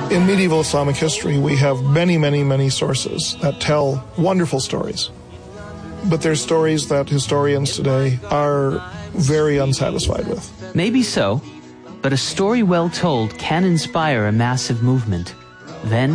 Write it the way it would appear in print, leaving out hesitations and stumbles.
In medieval Islamic history, we have many, many, many sources that tell wonderful stories. But there's stories that historians today are very unsatisfied with. Maybe so, but a story well told can inspire a massive movement. Then